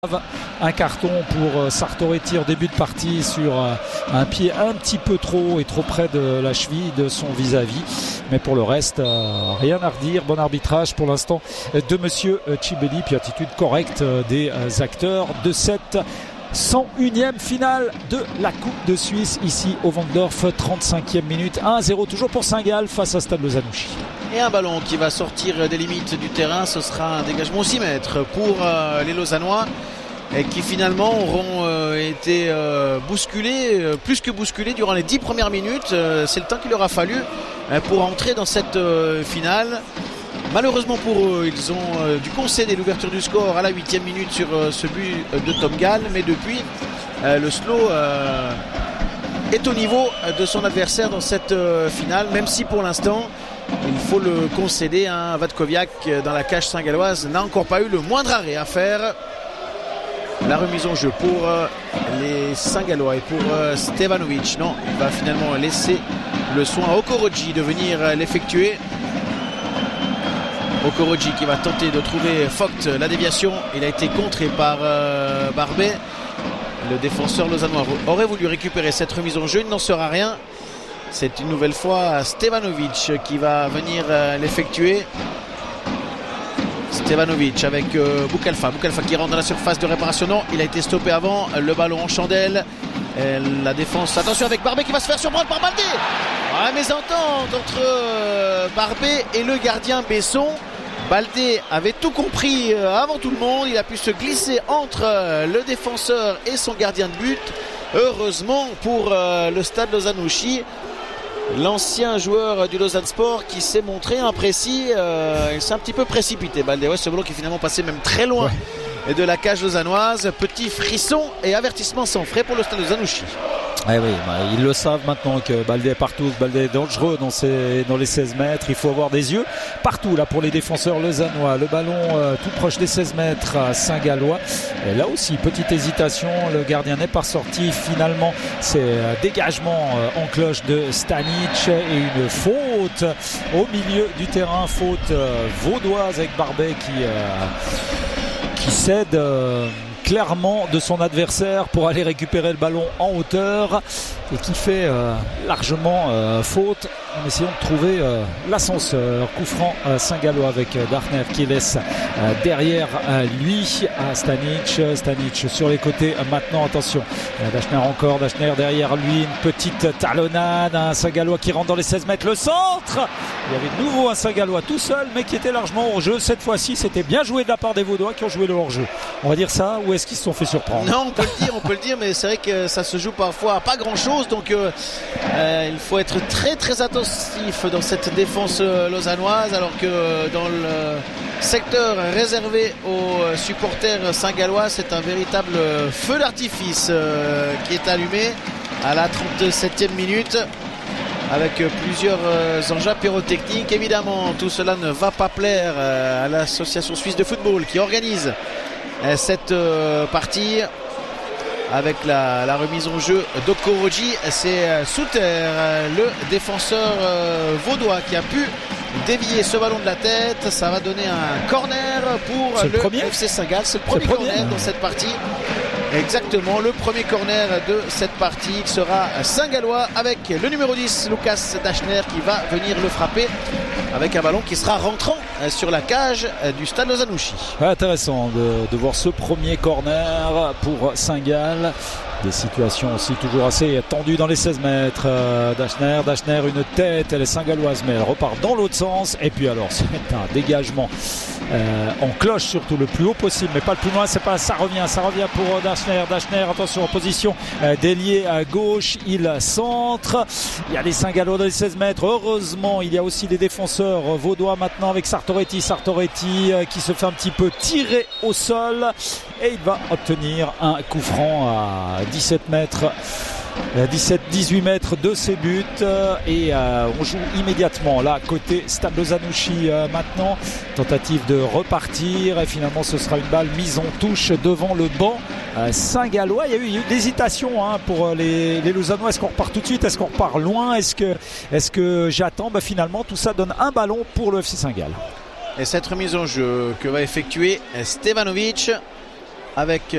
Un carton pour Sartoretti en début de partie sur un pied un petit peu trop et trop près de la cheville de son vis-à-vis. Mais pour le reste, rien à redire. Bon arbitrage pour l'instant de monsieur Cibelli, puis attitude correcte des acteurs de cette 101e finale de la Coupe de Suisse ici au Wangdorf. 35e minute, 1-0 toujours pour Saint-Gall face à Stade Lausanne-Ouchy. Et un ballon qui va sortir des limites du terrain, ce sera un dégagement au 6 mètres pour les Lausannois, et qui finalement auront été bousculés, plus que bousculés durant les 10 premières minutes. C'est le temps qu'il leur a fallu pour entrer dans cette finale. Malheureusement pour eux, ils ont dû concéder l'ouverture du score à la 8e minute sur ce but de Tom Gall, mais depuis le Slow est au niveau de son adversaire dans cette finale, même si pour l'instant il faut le concéder, Vatkoviak dans la cage saint-galloise n'a encore pas eu le moindre arrêt à faire. La remise en jeu pour les Saint-Gallois et pour Stevanovic. Non, il va finalement laisser le soin à Okoroji de venir l'effectuer. Okoroji qui va tenter de trouver Vogt, la déviation. Il a été contré par Barbet. Le défenseur lausannois aurait voulu récupérer cette remise en jeu, il n'en sera rien. C'est une nouvelle fois Stevanovic qui va venir l'effectuer. Stevanovic avec Boukalfa qui rentre dans la surface de réparation. Non, il a été stoppé avant. Le ballon en chandelle. La défense, attention avec Barbet qui va se faire surprendre par Baldé. Mésentente entre Barbet et le gardien Besson. Baldé avait tout compris avant tout le monde. Il a pu se glisser entre le défenseur et son gardien de but. Heureusement pour le Stade Lausanne-Ouchy, l'ancien joueur du Lausanne Sport qui s'est montré imprécis. Il s'est un petit peu précipité, Baldé. Ouais, ce ballon qui est finalement passé même très loin de la cage lausannoise. Petit frisson et avertissement sans frais pour le Stade Lausanne-Ouchy. Eh oui, ils le savent maintenant que Baldé est partout, que Baldé est dangereux dans les 16 mètres. Il faut avoir des yeux partout là pour les défenseurs lausannois. Le ballon tout proche des 16 mètres à Saint-Gallois. Et là aussi, petite hésitation. Le gardien n'est pas sorti. Finalement, c'est dégagement en cloche de Stanic et une faute au milieu du terrain. Faute vaudoise avec Barbet qui cède clairement de son adversaire pour aller récupérer le ballon en hauteur et qui fait largement faute en essayant de trouver l'ascenseur. Coup franc Saint-Gallois avec Dachner qui laisse derrière lui à Stanic sur les côtés maintenant. Attention, Dachner derrière lui, une petite talonnade, un Saint-Gallois qui rentre dans les 16 mètres, le centre. Il y avait de nouveau un Saint-Gallois tout seul mais qui était largement hors jeu. Cette fois-ci c'était bien joué de la part des Vaudois qui ont joué le hors jeu, on va dire ça, ou est-ce qu'ils se sont fait surprendre? Non, on peut le dire, mais c'est vrai que ça se joue parfois à pas grand chose, donc il faut être très très attentif dans cette défense lausannoise, alors que dans le secteur réservé aux supporters saint-gallois, c'est un véritable feu d'artifice qui est allumé à la 37e minute avec plusieurs engins pyrotechniques. Évidemment, tout cela ne va pas plaire à l'association suisse de football qui organise cette partie avec la remise en jeu d'Okoroji. C'est Souter, le défenseur vaudois, qui a pu dévier ce ballon de la tête. Ça va donner un corner pour le FC Saint-Gall. C'est le premier corner dans cette partie. Exactement, le premier corner de cette partie. Il sera Saint-Gallois avec le numéro 10, Lucas Dachner, qui va venir le frapper avec un ballon qui sera rentrant sur la cage du Stade Lausanne-Ouchy. Intéressant de voir ce premier corner pour Saint-Gall. Des situations aussi toujours assez tendues dans les 16 mètres. Dachner, une tête, elle est saint-galloise, mais elle repart dans l'autre sens. Et puis alors, c'est un dégagement en cloche, surtout le plus haut possible, mais pas le plus loin. Ça revient pour Dachner. Attention en position d'ailier à gauche. Il centre. Il y a les Saint-Gallois dans les 16 mètres. Heureusement, il y a aussi des défenseurs vaudois maintenant avec Sartoretti qui se fait un petit peu tirer au sol. Et il va obtenir un coup franc à 17 mètres. 17-18 mètres de ses buts et on joue immédiatement là côté Stade Lausanne-Ouchy maintenant. Tentative de repartir et finalement ce sera une balle mise en touche devant le banc Saint-Gallois. Il y a eu des hésitations pour les Lausannois. Est-ce qu'on repart tout de suite? Est-ce qu'on repart loin? Est-ce que j'attends? Finalement tout ça donne un ballon pour le FC Saint-Gall. Et cette remise en jeu que va effectuer Stevanovic avec